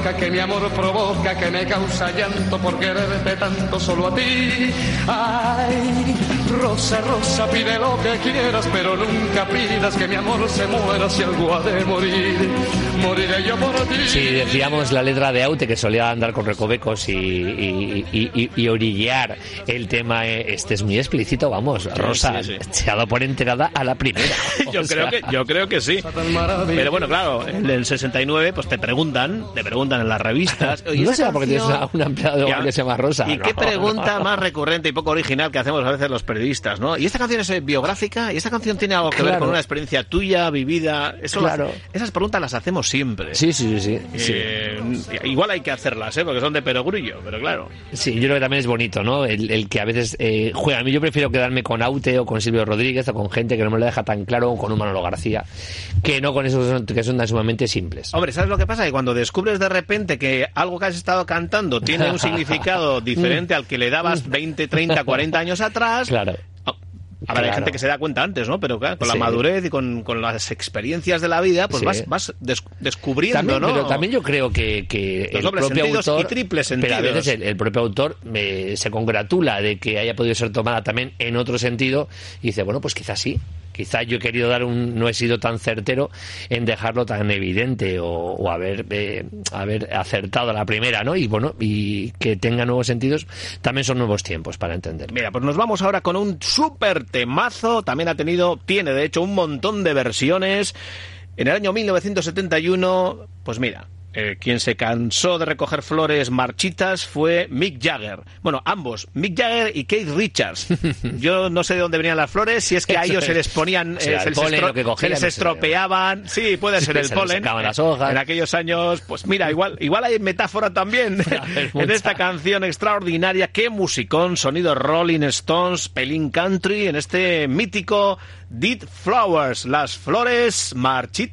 loca, que mi amor provoca, que me causa llanto por quererte tanto solo a ti. Ay, Rosa, Rosa, pide lo que quieras, pero nunca pidas que mi amor se muera si algo ha de morir. Moriré yo por ti. Sí, decíamos la letra de Aute, que solía andar con recovecos y orillear el tema. Este es muy explícito, vamos, Rosa, sí. se ha dado por enterada a la primera. Yo creo que sí. Pero bueno, claro, en el 69 pues te preguntan en las revistas. No sé porque tienes una empleada de hogar que se llama Rosa. ¿Y qué pregunta más recurrente y poco original que hacemos a veces los periodistas, ¿no? ¿Y esta canción es biográfica? ¿Y esta canción tiene algo que ver con una experiencia tuya, vivida? Esas preguntas las hacemos siempre. Sí. Igual hay que hacerlas, porque son de perogrullo, pero claro. Sí, yo creo que también es bonito, ¿no? El que a veces juega. A mí yo prefiero quedarme con Aute o con Silvio Rodríguez o con gente que no me lo deja tan claro, o con un Manolo García, que no con esos que son tan sumamente simples. Hombre, ¿sabes lo que pasa? Que cuando descubres de repente que algo que has estado cantando tiene un significado diferente al que le dabas 20, 30, 40 años atrás... Claro. A ver, hay gente que se da cuenta antes, ¿no? Pero claro, con la madurez y con las experiencias de la vida, pues vas descubriendo, también, ¿no? Pero también yo creo que los el dobles propio sentidos autor, y triples sentidos. pero a veces el propio autor se congratula de que haya podido ser tomada también en otro sentido y dice, bueno, pues quizás sí. Quizá yo he querido no he sido tan certero en dejarlo tan evidente o haber acertado a la primera, ¿no? Y bueno, y que tenga nuevos sentidos, también son nuevos tiempos para entender. Mira, pues nos vamos ahora con un súper temazo. También tiene de hecho un montón de versiones. En el año 1971, pues mira, quien se cansó de recoger flores marchitas fue Mick Jagger. Bueno, ambos, Mick Jagger y Keith Richards. Yo no sé de dónde venían las flores, si es que a ellos se les ponían, se les estropeaban. Sí, puede ser el polen. Las hojas. En aquellos años, pues mira, igual hay metáfora también en esta canción extraordinaria. Qué musicón, sonido Rolling Stones, pelín country, en este mítico Dead Flowers, las flores marchitas.